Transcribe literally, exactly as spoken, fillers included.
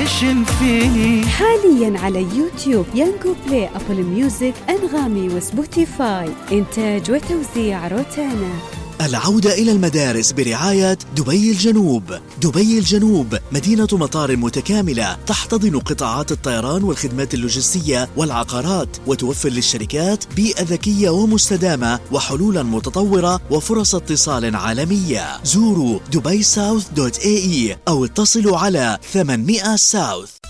عايش فيني. حاليا على يوتيوب، يانجو بلاي، أبل ميوزك، أنغامي وسبوتيفاي. إنتاج وتوزيع روتانا. العودة إلى المدارس برعاية دبي الجنوب. دبي الجنوب مدينة مطار متكاملة تحتضن قطاعات الطيران والخدمات اللوجستية والعقارات، وتوفر للشركات بيئة ذكية ومستدامة وحلولا متطورة وفرص اتصال عالمية. زوروا دبي ساوث دوت اي اي أو اتصلوا على ثمانمئة ساوث.